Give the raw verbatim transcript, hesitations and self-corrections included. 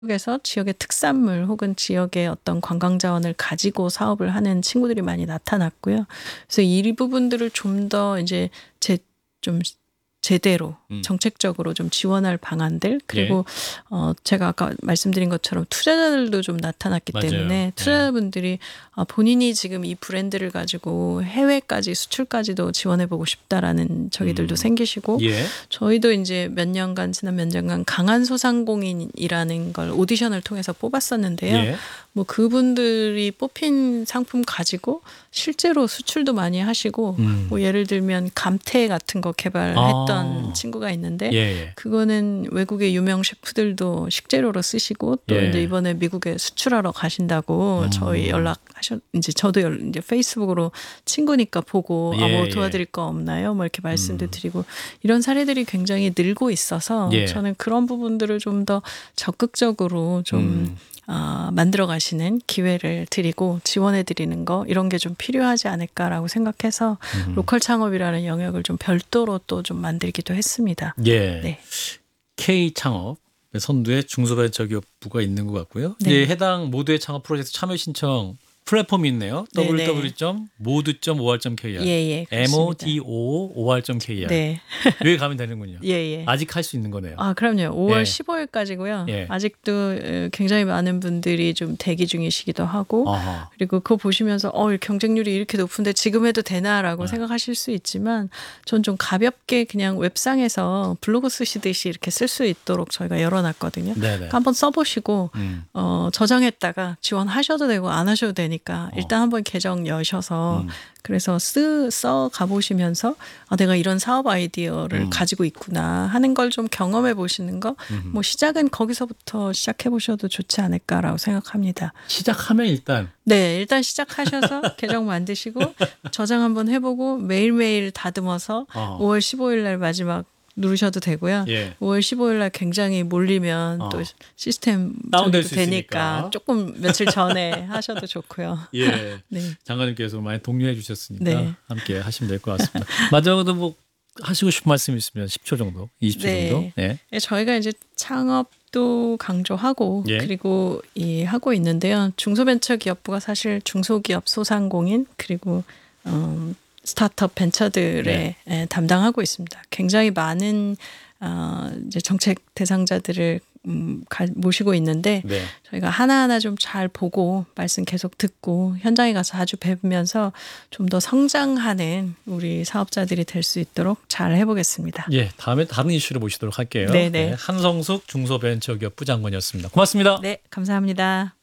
에서 지역의 특산물 혹은 지역의 어떤 관광 자원을 가지고 사업을 하는 친구들이 많이 나타났고요. 그래서 이 부분들을 좀 더 이제 제 좀 제대로 음. 정책적으로 좀 지원할 방안들 그리고 예. 어 제가 아까 말씀드린 것처럼 투자자들도 좀 나타났기 맞아요. 때문에 투자자분들이 아 본인이 지금 이 브랜드를 가지고 해외까지 수출까지도 지원해보고 싶다라는 저기들도 음. 생기시고 예. 저희도 이제 몇 년간 지난 몇 년간 강한 소상공인이라는 걸 오디션을 통해서 뽑았었는데요. 예. 뭐 그분들이 뽑힌 상품 가지고 실제로 수출도 많이 하시고 음. 뭐 예를 들면 감태 같은 거 개발했던 아. 친구가 있는데 예, 예. 그거는 외국의 유명 셰프들도 식재료로 쓰시고 또 예. 이제 이번에 미국에 수출하러 가신다고 음. 저희 연락하셨 이제 저도 연, 이제 페이스북으로 친구니까 보고 예, 아 뭐 예. 도와드릴 거 없나요? 뭐 이렇게 말씀도 음. 드리고 이런 사례들이 굉장히 늘고 있어서 예. 저는 그런 부분들을 좀 더 적극적으로 좀 음. 어, 만들어 가시는 기회를 드리고 지원해 드리는 거 이런 게 좀 필요하지 않을까라고 생각해서 음. 로컬 창업이라는 영역을 좀 별도로 또 좀 만들기도 했습니다. 예. 네. K 창업 선두에 중소벤처기업부가 있는 것 같고요. 네. 이제 해당 모두의 창업 프로젝트 참여 신청 플랫폼이 있네요. 네네. 더블유 더블유 더블유 점 모두 점 오알 점 케이알 예예. 엠 오 디 오 오알 점 케이알 네. 여기 가면 되는군요. 예예. 아직 할 수 있는 거네요. 아 그럼요. 오월 예. 십오일까지고요. 예. 아직도 굉장히 많은 분들이 좀 대기 중이시기도 하고 아하. 그리고 그거 보시면서 어 경쟁률이 이렇게 높은데 지금 해도 되나라고 아. 생각하실 수 있지만 전 좀 가볍게 그냥 웹상에서 블로그 쓰시듯이 이렇게 쓸 수 있도록 저희가 열어놨거든요. 네네. 그러니까 한번 써보시고 음. 어, 저장했다가 지원하셔도 되고 안 하셔도 되니까 어. 일단 한번 계정 여셔서 음. 그래서 쓰, 써 가보시면서 아, 내가 이런 사업 아이디어를 음. 가지고 있구나 하는 걸 좀 경험해 보시는 거 뭐 시작은 거기서부터 시작해 보셔도 좋지 않을까라고 생각합니다. 시작하면 일단 네, 일단 시작하셔서 계정 만드시고 저장 한번 해보고 매일매일 다듬어서 어. 오월 십오일 날 마지막 누르셔도 되고요. 예. 오월 십오일 날 굉장히 몰리면 어. 또 시스템 다운될 저기도 수 되니까 있으니까. 조금 며칠 전에 하셔도 좋고요. 예. 네. 장관님께서 많이 독려해 주셨으니까 네. 함께 하시면 될 것 같습니다. 마지막으로 뭐 하시고 싶은 말씀 있으면 십 초 정도, 이십 초 네. 정도. 예. 예, 저희가 이제 창업도 강조하고 예. 그리고 이 하고 있는데요. 중소벤처기업부가 사실 중소기업, 소상공인 그리고 어, 스타트업 벤처들에 네. 예, 담당하고 있습니다. 굉장히 많은 어, 이제 정책 대상자들을 음, 가, 모시고 있는데 네. 저희가 하나하나 좀 잘 보고 말씀 계속 듣고 현장에 가서 자주 뵈면서 좀 더 성장하는 우리 사업자들이 될 수 있도록 잘 해보겠습니다. 예, 다음에 다른 이슈를 모시도록 할게요. 네네. 네, 한성숙 중소벤처기업부 장관이었습니다. 고맙습니다. 네, 감사합니다.